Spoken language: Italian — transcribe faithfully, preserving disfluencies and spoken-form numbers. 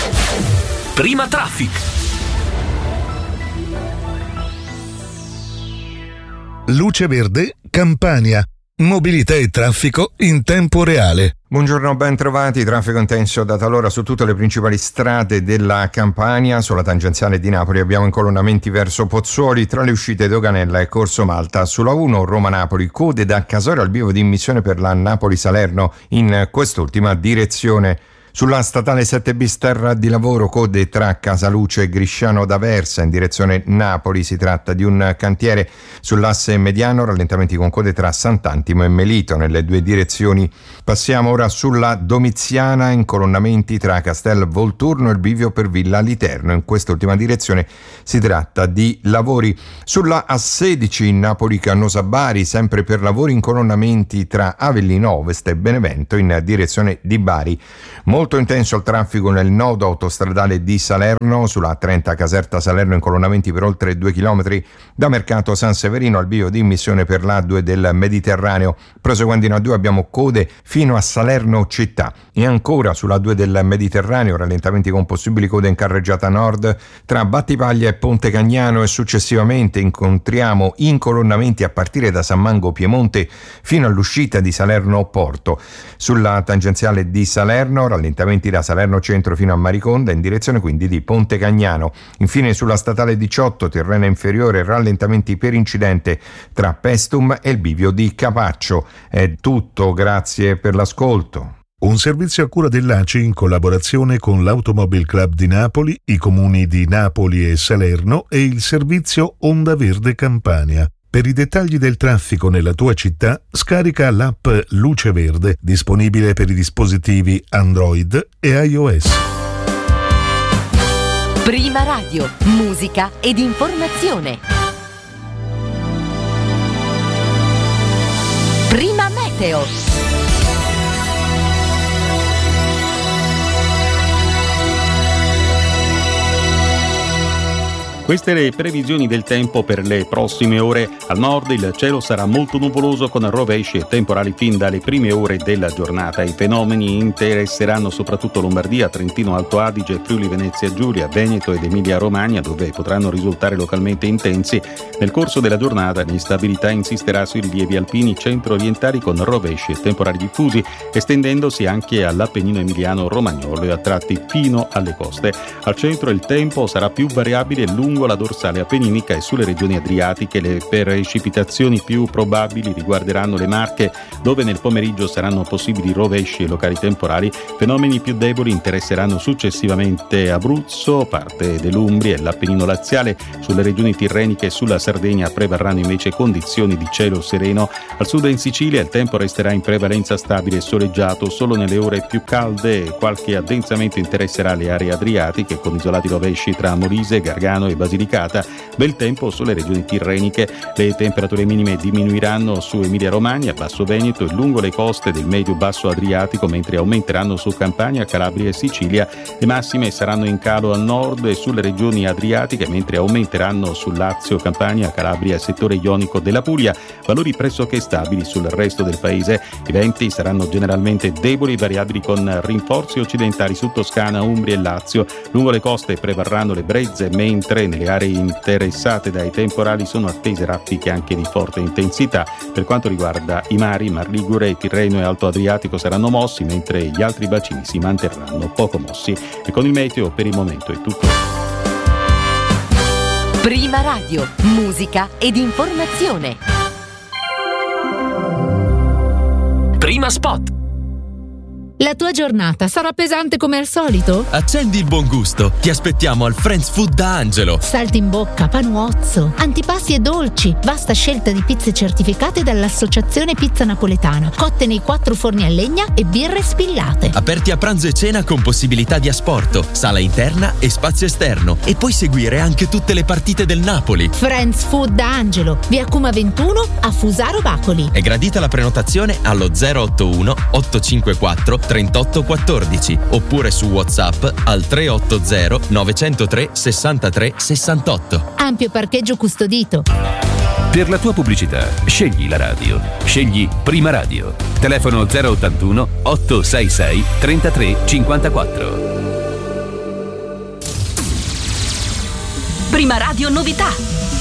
Prima Traffic. Luce Verde, Campania. Mobilità e traffico in tempo reale. Buongiorno, ben trovati. Traffico intenso da talora su tutte le principali strade della Campania. Sulla tangenziale di Napoli abbiamo incolonnamenti verso Pozzuoli tra le uscite Doganella e Corso Malta. Sulla uno Roma-Napoli, code da Casorio al bivio di immissione per la Napoli-Salerno in quest'ultima direzione. Sulla statale sette bis terra di lavoro, code tra Casaluce e Grisciano d'Aversa in direzione Napoli, si tratta di un cantiere. Sull'asse mediano rallentamenti con code tra Sant'Antimo e Melito nelle due direzioni. Passiamo ora sulla Domiziana, incolonnamenti tra Castel Volturno e il bivio per Villa Literno, in quest'ultima direzione si tratta di lavori. Sulla A sedici Napoli Canosa Bari, sempre per lavori, incolonnamenti tra Avellino Ovest e Benevento in direzione di Bari. Molto intenso il traffico nel nodo autostradale di Salerno, sulla trenta Caserta Salerno, incolonnamenti per oltre due chilometri da Mercato San Severino al bivio di immissione per l'A due del Mediterraneo. Proseguendo in A due abbiamo code fino a Salerno città. E ancora sulla due del Mediterraneo rallentamenti con possibili code in carreggiata nord tra Battipaglia e Ponte Cagnano, e successivamente incontriamo incolonnamenti a partire da San Mango Piemonte fino all'uscita di Salerno Porto. Sulla tangenziale di Salerno rallentamenti da Salerno Centro fino a Mariconda in direzione quindi di Ponte Cagnano. Infine sulla statale diciotto Tirrena Inferiore rallentamenti per incidente tra Pestum e il bivio di Capaccio. È tutto, grazie per l'ascolto. Un servizio a cura dell'A C I in collaborazione con l'Automobile Club di Napoli, i comuni di Napoli e Salerno e il servizio Onda Verde Campania. Per i dettagli del traffico nella tua città, scarica l'app Luce Verde, disponibile per i dispositivi Android e iOS. Prima Radio, musica ed informazione. Prima Meteo. Queste le previsioni del tempo per le prossime ore. Al nord il cielo sarà molto nuvoloso con rovesci e temporali fin dalle prime ore della giornata. I fenomeni interesseranno soprattutto Lombardia, Trentino, Alto Adige, Friuli Venezia Giulia, Veneto ed Emilia Romagna, dove potranno risultare localmente intensi. Nel corso della giornata l'instabilità insisterà sui rilievi alpini centro-orientali con rovesci e temporali diffusi, estendendosi anche all'Appennino emiliano romagnolo e a tratti fino alle coste. Al centro il tempo sarà più variabile lungo la dorsale appenninica e sulle regioni adriatiche le precipitazioni più probabili riguarderanno le Marche, dove nel pomeriggio saranno possibili rovesci e locali temporali. Fenomeni più deboli interesseranno successivamente Abruzzo, parte dell'Umbria e l'Appennino laziale. Sulle regioni tirreniche e sulla Sardegna prevarranno invece condizioni di cielo sereno. Al sud e in Sicilia il tempo resterà in prevalenza stabile e soleggiato. Solo nelle ore più calde qualche addensamento interesserà le aree adriatiche con isolati rovesci tra Molise, Gargano e Basilicata. Bel tempo sulle regioni tirreniche. Le temperature minime diminuiranno su Emilia Romagna, Basso Veneto e lungo le coste del medio-basso Adriatico, mentre aumenteranno su Campania, Calabria e Sicilia. Le massime saranno in calo al nord e sulle regioni adriatiche, mentre aumenteranno su Lazio, Campania, Calabria e settore ionico della Puglia. Valori pressoché stabili sul resto del paese. I venti saranno generalmente deboli e variabili con rinforzi occidentali su Toscana, Umbria e Lazio. Lungo le coste prevarranno le brezze, mentre nelle aree interessate dai temporali sono attese raffiche anche di forte intensità. Per quanto riguarda i mari, Mar Ligure, Tirreno e Alto Adriatico saranno mossi, mentre gli altri bacini si manterranno poco mossi. E con il meteo per il momento è tutto. Prima Radio, musica ed informazione. Prima Spot. La tua giornata sarà pesante come al solito? Accendi il buon gusto. Ti aspettiamo al Friends Food da Angelo. Saltimbocca, panuozzo, antipasti e dolci. Vasta scelta di pizze certificate dall'Associazione Pizza Napoletana. Cotte nei quattro forni a legna e birre spillate. Aperti a pranzo e cena con possibilità di asporto, sala interna e spazio esterno. E puoi seguire anche tutte le partite del Napoli. Friends Food da Angelo, via Cuma ventuno a Fusaro Bacoli. È gradita la prenotazione allo zero otto uno otto cinque quattro trentotto quattordici oppure su WhatsApp al tre otto zero nove zero tre sessantatré sessantotto. Ampio parcheggio custodito. Per la tua pubblicità scegli la radio. Scegli Prima Radio. Telefono zero ottantuno otto sei sei trentatré cinquantaquattro. Prima Radio Novità.